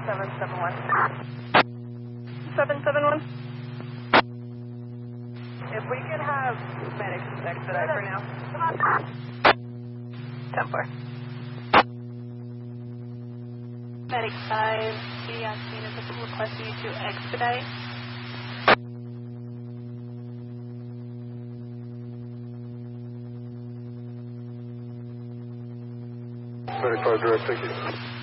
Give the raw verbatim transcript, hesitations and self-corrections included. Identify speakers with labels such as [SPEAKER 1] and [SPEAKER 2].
[SPEAKER 1] seven seven one. seven seven one. If we could have medics expedite for now. ten four.
[SPEAKER 2] Medic five, the on scene is requesting you to expedite.
[SPEAKER 3] Medic five direct, thank you.